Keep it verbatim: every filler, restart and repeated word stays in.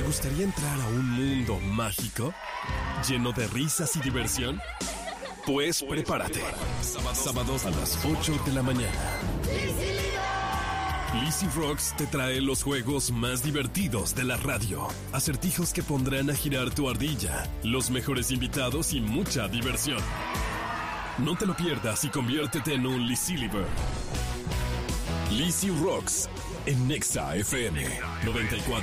gustaría entrar a un mundo mágico? ¿Lleno de risas y diversión? Pues prepárate. Sábados a las ocho de la mañana. Lizzy Rocks te trae los juegos más divertidos de la radio. Acertijos que pondrán a girar tu ardilla, los mejores invitados y mucha diversión. No te lo pierdas y conviértete en un Lizzy-liver. Lizzy Rocks en Nexa F M noventa y cuatro.